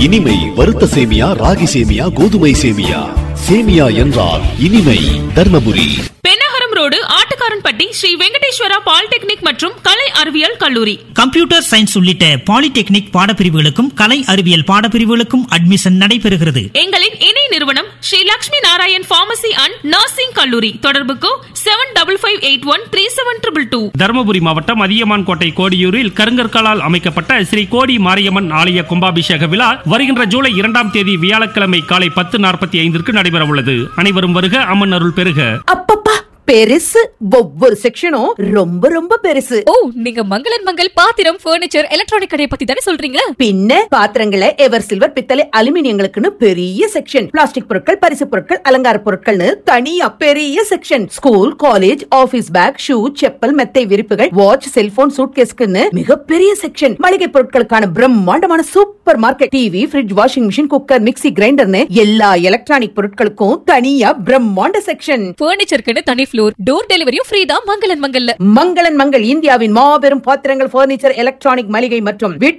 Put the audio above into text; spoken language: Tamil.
இனிமை வறுத்த சேமியா, ராகி சேமியா, கோதுமை சேமியா. சேமியா என்றால் இனிமை. தர்மபுரி பெண்ணகரம் ரோடு ஆட்டுக்காரன்பட்டி ஸ்ரீ வெங்கடேஸ்வரா பாலிடெக்னிக் மற்றும் கலை அறிவியல் கல்லூரி. கம்ப்யூட்டர் சயின்ஸ் உள்ளிட்ட பாலிடெக்னிக் பாடப்பிரிவுகளுக்கும் கலை அறிவியல் பாடப்பிரிவுகளுக்கும் அட்மிஷன் நடைபெறுகிறது. எங்களின் இணை நிறுவனம் Sri Lakshmi Narayan pharmacy and nursing கல்லூரி. தொடர்புக்கு 7555137222. தருமபுரி மாவட்டம் அதியமான் கோட்டை கோடியூரில் கருங்கற்களால் அமைக்கப்பட்ட ஸ்ரீ கோடி மாரியம்மன் ஆலய கும்பாபிஷேக விழா வருகின்ற ஜூலை 2ஆம் தேதி வியாழக்கிழமை காலை 10:45 நடைபெற உள்ளது. அனைவரும் வருக, அம்மன் அருள் பெருக. அப்பப்பா பெருசு, ஒவ்வொரு செக்ஷனும் ரொம்ப ரொம்ப பெருசு. ஓ, நீங்க மங்களன் மங்கள் பாத்திரம், பர்னிச்சர், எலக்ட்ரானிக் கடையை பத்தி தானே சொல்றீங்க? பின்ன பாத்திரங்களை எவர் சில்வர், பித்தளை, அலுமினியங்களுக்குன்னு பெரிய செக்ஷன், பிளாஸ்டிக் பொருட்கள், பரிசு பொருட்கள், அலங்கார பொருட்கள்னு தனியா பெரிய section, school, college, office back, shoe, chappal, மெத்தை விரிப்புகள், வாட்ச், செல்போன், சூட்கேஸ்க்குன்னு மிகப்பெரிய செக்ஷன், மளிகை பொருட்களுக்கான பிரம்மாண்டமான super market, TV, fridge, washing machine, cooker, mixie, கிரைண்டர்னு எல்லா எலக்ட்ரானிக் பொருட்களுக்கும் தனியா பிரம்மாண்ட செக்ஷன். பர்னிச்சருக்கு தனி ஃப்ளோர், டோர் டெலிவரியும் ஃப்ரீ தான் மங்களன் மங்கல்ல. மங்களன் மங்கள் இந்தியாவின் மாபெரும் பாத்திரங்கள், பர்னிச்சர், எலக்ட்ரானிக், மளிகை மற்றும் வீட்டு